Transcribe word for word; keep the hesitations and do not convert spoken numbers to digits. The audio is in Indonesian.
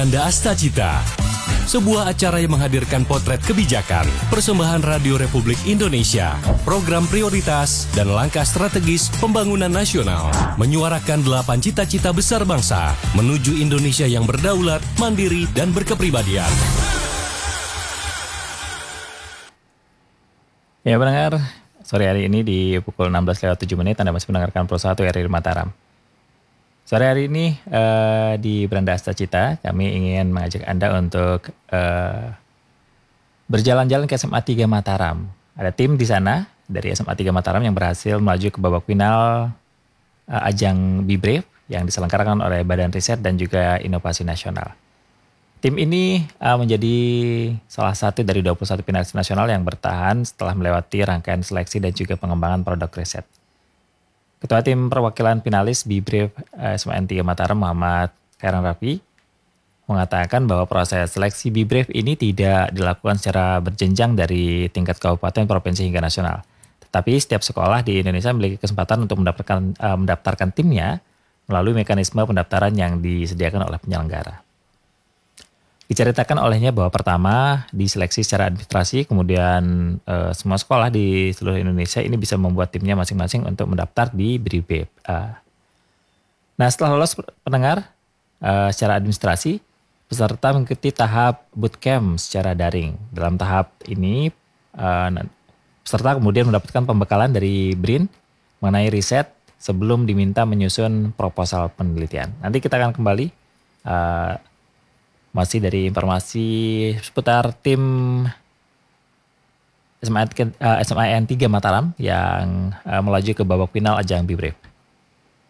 Anda Asta Cita, sebuah acara yang menghadirkan potret kebijakan, persembahan Radio Republik Indonesia, program prioritas, dan langkah strategis pembangunan nasional, menyuarakan delapan cita-cita besar bangsa menuju Indonesia yang berdaulat, mandiri, dan berkepribadian. Ya pendengar, sore hari ini di pukul enam belas lewat tujuh menit Anda masih mendengarkan Pro satu R R I Mataram. Sore hari ini uh, di Beranda Asta Cita, kami ingin mengajak Anda untuk uh, berjalan-jalan ke S M A tiga Mataram. Ada tim di sana dari S M A tiga Mataram yang berhasil melaju ke babak final uh, ajang BIBREF yang diselenggarakan oleh Badan Riset dan juga Inovasi Nasional. Tim ini uh, menjadi salah satu dari dua puluh satu finalis nasional yang bertahan setelah melewati rangkaian seleksi dan juga pengembangan produk riset. Ketua Tim Perwakilan Finalis BIBREF S M A N tiga Mataram Muhammad Khairan Rafi mengatakan bahwa proses seleksi BIBREF ini tidak dilakukan secara berjenjang dari tingkat kabupaten, provinsi hingga nasional. Tetapi setiap sekolah di Indonesia memiliki kesempatan untuk mendapatkan, uh, mendaftarkan timnya melalui mekanisme pendaftaran yang disediakan oleh penyelenggara. Diceritakan olehnya bahwa pertama diseleksi secara administrasi, kemudian e, semua sekolah di seluruh Indonesia ini bisa membuat timnya masing-masing untuk mendaftar di BIBREF. E, nah setelah lolos pendengar e, secara administrasi, peserta mengikuti tahap bootcamp secara daring. Dalam tahap ini e, peserta kemudian mendapatkan pembekalan dari B R I N mengenai riset sebelum diminta menyusun proposal penelitian. Nanti kita akan kembali e, masih dari informasi seputar tim S M A N tiga Mataram yang uh, melaju ke babak final ajang BIBREF.